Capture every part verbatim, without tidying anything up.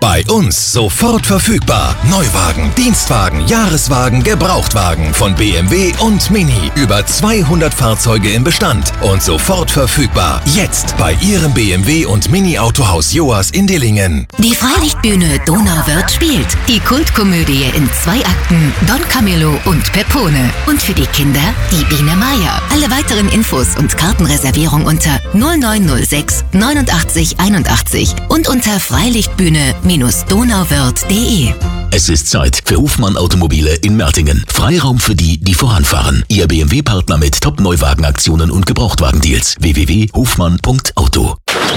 Bei uns sofort verfügbar. Neuwagen, Dienstwagen, Jahreswagen, Gebrauchtwagen von B M W und Mini. Über zweihundert Fahrzeuge im Bestand und sofort verfügbar. Jetzt bei Ihrem B M W und Mini Autohaus Joas in Dillingen. Die Freilichtbühne Donauwörth spielt die Kultkomödie in zwei Akten Don Camillo und Pepone. Und für die Kinder die Biene Maya. Alle weiteren Infos und Kartenreservierung unter null neun null sechs neunundachtzig einundachtzig und unter freilichtbühne donauwörth punkt de. Es ist Zeit für Hofmann Automobile in Mertingen. Freiraum für die, die voranfahren. Ihr B M W-Partner mit Top-Neuwagenaktionen und Gebrauchtwagendeals. w w w punkt hofmann punkt auto.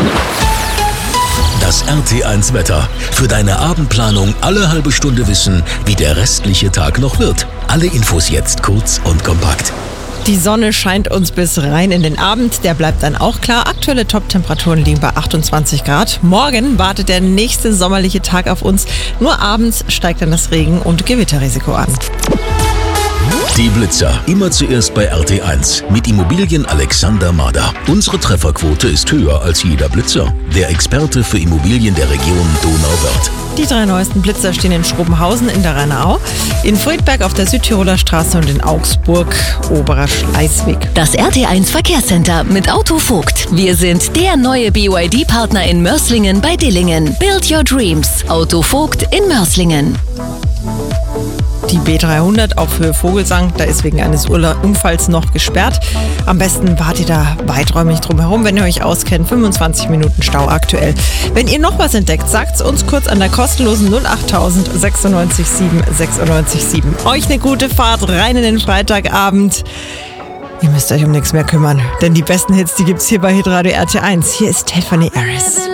Das R T eins Wetter. Für deine Abendplanung alle halbe Stunde wissen, wie der restliche Tag noch wird. Alle Infos jetzt kurz und kompakt. Die Sonne scheint uns bis rein in den Abend, der bleibt dann auch klar. Aktuelle Top-Temperaturen liegen bei achtundzwanzig Grad. Morgen wartet der nächste sommerliche Tag auf uns. Nur abends steigt dann das Regen- und Gewitterrisiko an. Die Blitzer. Immer zuerst bei R T eins. Mit Immobilien Alexander Mader. Unsere Trefferquote ist höher als jeder Blitzer. Der Experte für Immobilien der Region Donauwörth. Die drei neuesten Blitzer stehen in Schrobenhausen in der Rheinaue, in Friedberg auf der Südtiroler Straße und in Augsburg, Oberer Schleißweg. Das R T eins Verkehrscenter mit Autovogt. Wir sind der neue B Y D-Partner in Mörslingen bei Dillingen. Build your dreams. Autovogt in Mörslingen. Die B dreihundert auf Höhe Vogelsang, da ist wegen eines Unfalls noch gesperrt. Am besten wart ihr da weiträumig drumherum, wenn ihr euch auskennt. fünfundzwanzig Minuten Stau aktuell. Wenn ihr noch was entdeckt, sagt's uns kurz an der kostenlosen null achttausend sechsundneunzig sieben sechsundneunzig sieben. Euch eine gute Fahrt rein in den Freitagabend. Ihr müsst euch um nichts mehr kümmern, denn die besten Hits, die gibt's hier bei Hitradio R T eins. Hier ist Tiffany Harris.